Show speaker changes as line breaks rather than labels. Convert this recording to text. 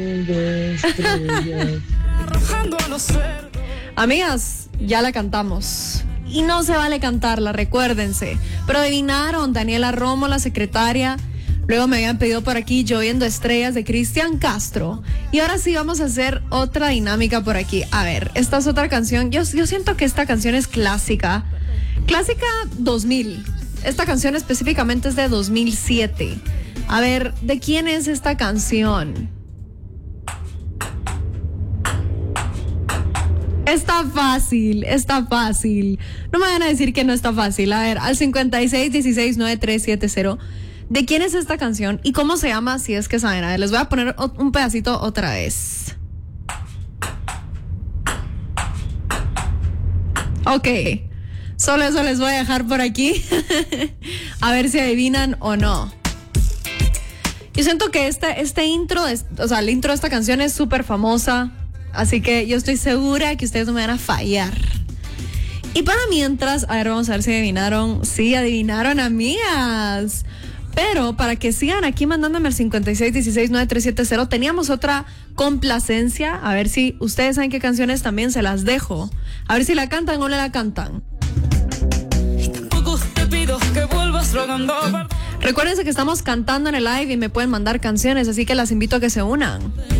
Amigas, ya la cantamos. Y no se vale cantarla, recuérdense. Pero adivinaron, Daniela Romo, la secretaria. Luego me habían pedido por aquí Lloviendo Estrellas de Cristian Castro. Y ahora sí vamos a hacer otra dinámica por aquí. A ver, esta es otra canción. Yo siento que esta canción es clásica. Clásica 2000. Esta canción específicamente es de 2007. A ver, ¿de quién es esta canción? Está fácil, está fácil. No me van a decir que no está fácil. A ver, al 56169370. ¿De quién es esta canción y cómo se llama? Si es que saben. A ver, les voy a poner un pedacito otra vez. Ok. Solo eso les voy a dejar por aquí. A ver si adivinan o no. Yo siento que este intro, o sea, el intro de esta canción es súper famosa. Así que yo estoy segura que ustedes no me van a fallar. Y para mientras, a ver, vamos a ver si adivinaron. Sí, adivinaron, amigas. Pero para que sigan aquí mandándome al 56169370, teníamos otra complacencia. A ver si ustedes saben qué canciones también se las dejo. A ver si la cantan o no la cantan.
Tampoco te pido que vuelvas rogando.
Recuérdense que estamos cantando en el live y me pueden mandar canciones, así que las invito a que se unan.